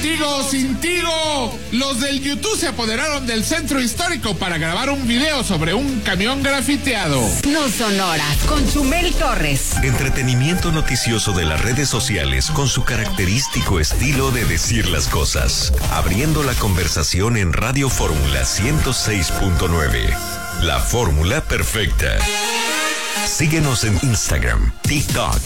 Contigo, sin Tigo. Los del YouTube se apoderaron del centro histórico para grabar un video sobre un camión grafiteado. No son horas, con Chumel Torres. Entretenimiento noticioso de las redes sociales con su característico estilo de decir las cosas. Abriendo la conversación en Radio Fórmula 106.9. La fórmula perfecta. Síguenos en Instagram, TikTok